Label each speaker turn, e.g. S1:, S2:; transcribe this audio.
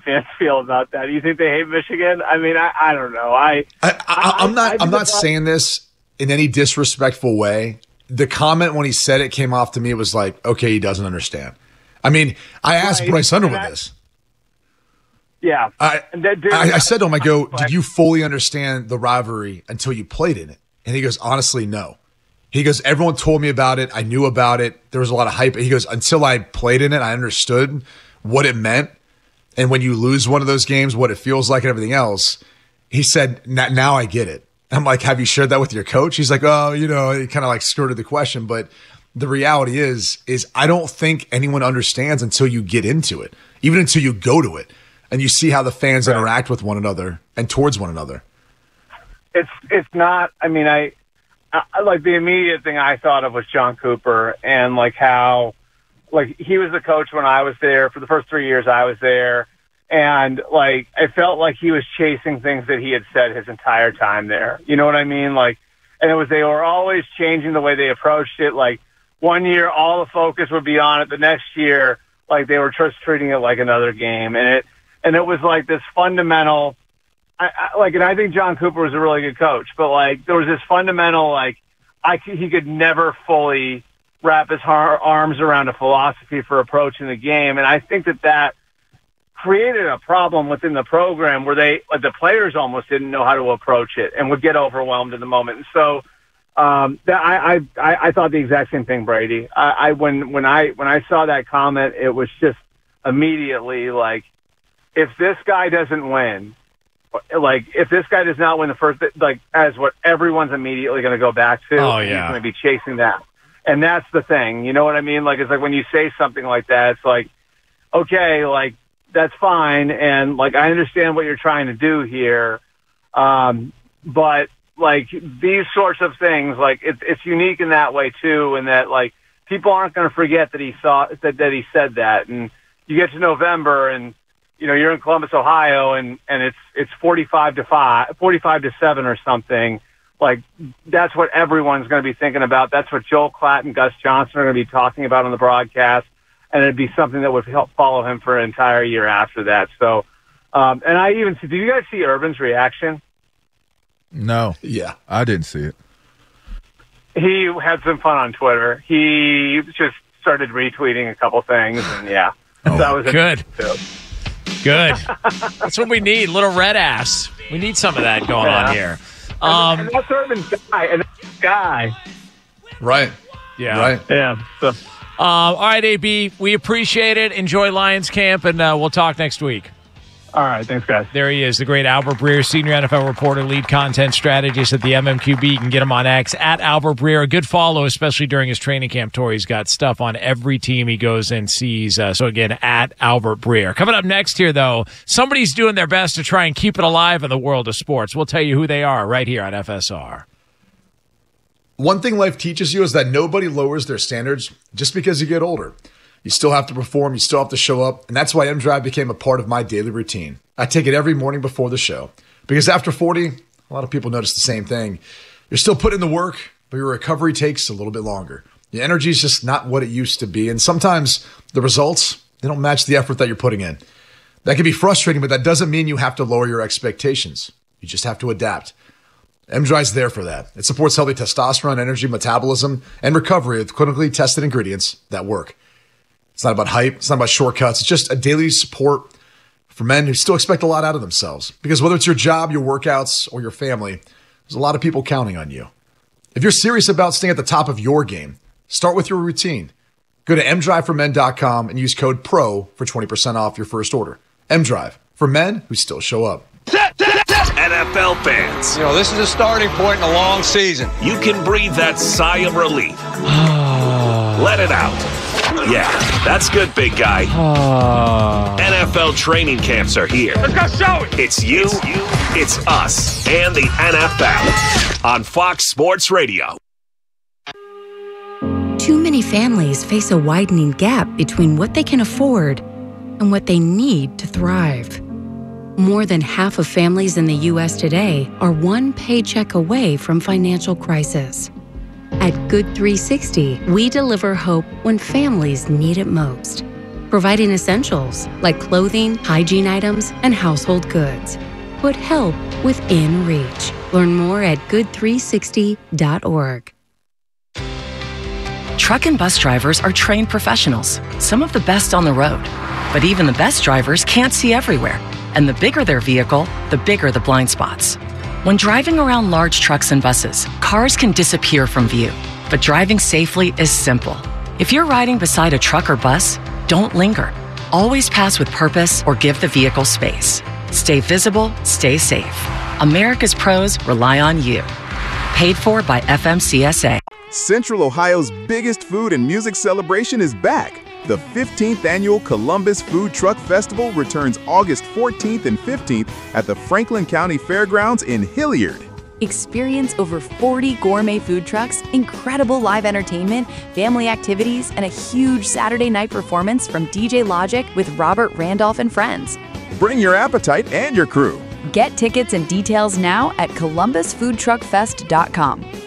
S1: fans feel about that. Do you think they hate Michigan? I mean, I don't know.
S2: I'm not saying this in any disrespectful way. The comment when he said it came off to me, it was like, okay, he doesn't understand. I mean, I asked Bryce Underwood this.
S1: Yeah.
S2: I said to him, I go, did you fully understand the rivalry until you played in it? And he goes, honestly, no. He goes, everyone told me about it. I knew about it. There was a lot of hype. He goes, until I played in it, I understood what it meant. And when you lose one of those games, what it feels like and everything else. He said, now I get it. I'm like, have you shared that with your coach? He's like, oh, he kind of like skirted the question. But the reality is I don't think anyone understands until you get into it, even until you go to it and you see how the fans interact with one another and towards one another.
S1: It's not, I mean, I like the immediate thing I thought of was John Cooper and like how, like he was the coach when I was there for the first 3 years I was there. And like, I felt like he was chasing things that he had said his entire time there. You know what I mean? Like, and they were always changing the way they approached it. Like one year, all the focus would be on it. The next year, like they were just treating it like another game. And it was like this fundamental, and I think John Cooper was a really good coach, but like there was this fundamental, like he could never fully wrap his arms around a philosophy for approaching the game. And I think that created a problem within the program where the players almost didn't know how to approach it and would get overwhelmed in the moment. And so I thought the exact same thing, Brady. When I saw that comment, it was just immediately like, if this guy doesn't win, like if this guy does not win the first, like as what everyone's immediately going to go back to, he's going to be chasing that. And that's the thing, you know what I mean? Like, it's like when you say something like that, it's like, okay, like that's fine. And like, I understand what you're trying to do here. But like these sorts of things, like it's unique in that way too. And that like people aren't going to forget that he said that. And you get to November and, you know, you're in Columbus, Ohio, and it's 45 to 7 or something. Like that's what everyone's going to be thinking about. That's what Joel Klatt and Gus Johnson are going to be talking about on the broadcast, and it'd be something that would help follow him for an entire year after that. So, and I even did you guys see Urban's reaction?
S3: No, I didn't see it.
S1: He had some fun on Twitter. He just started retweeting a couple things, and that was
S4: good. Good. That's what we need. Little red ass. We need some of that going on here.
S1: And that's Urban's guy.
S2: Right.
S4: Yeah.
S2: Right.
S1: Yeah. So.
S4: All right, AB. We appreciate it. Enjoy Lions camp, and we'll talk next week.
S1: All right. Thanks, guys.
S4: There he is, the great Albert Breer, senior NFL reporter, lead content strategist at the MMQB. You can get him on X at Albert Breer. A good follow, especially during his training camp tour. He's got stuff on every team he goes and sees. So, again, at Albert Breer. Coming up next here, though, somebody's doing their best to try and keep it alive in the world of sports. We'll tell you who they are right here on FSR.
S2: One thing life teaches you is that nobody lowers their standards just because you get older. You still have to perform. You still have to show up. And that's why M-Drive became a part of my daily routine. I take it every morning before the show. Because after 40, a lot of people notice the same thing. You're still putting in the work, but your recovery takes a little bit longer. Your energy is just not what it used to be. And sometimes the results, they don't match the effort that you're putting in. That can be frustrating, but that doesn't mean you have to lower your expectations. You just have to adapt. M-Drive's there for that. It supports healthy testosterone, energy, metabolism, and recovery with clinically tested ingredients that work. It's not about hype. It's not about shortcuts. It's just a daily support for men who still expect a lot out of themselves. Because whether it's your job, your workouts, or your family, there's a lot of people counting on you. If you're serious about staying at the top of your game, start with your routine. Go to mdriveformen.com and use code PRO for 20% off your first order. M-Drive, for men who still show up.
S5: NFL fans.
S6: You know, this is a starting point in a long season.
S5: You can breathe that sigh of relief. Let it out. Yeah, that's good, big guy. NFL training camps are here.
S6: Let's go show it.
S5: It's you, it's us, and the NFL on Fox Sports Radio.
S7: Too many families face a widening gap between what they can afford and what they need to thrive. More than half of families in the U.S. today are one paycheck away from financial crisis. At Good 360, we deliver hope when families need it most. providing essentials like clothing, hygiene items, and household goods. Put help within reach. Learn more at good360.org.
S8: Truck and bus drivers are trained professionals, some of the best on the road. But even the best drivers can't see everywhere. And the bigger their vehicle, the bigger the blind spots. When driving around large trucks and buses, cars can disappear from view. But driving safely is simple. If you're riding beside a truck or bus, don't linger. Always pass with purpose or give the vehicle space. Stay visible, stay safe. America's pros rely on you. Paid for by FMCSA.
S9: Central Ohio's biggest food and music celebration is back. The 15th annual Columbus Food Truck Festival returns August 14th and 15th at the Franklin County Fairgrounds in Hilliard.
S10: Experience over 40 gourmet food trucks, incredible live entertainment, family activities, and a huge Saturday night performance from DJ Logic with Robert Randolph and friends.
S9: Bring your appetite and your crew.
S10: Get tickets and details now at columbusfoodtruckfest.com.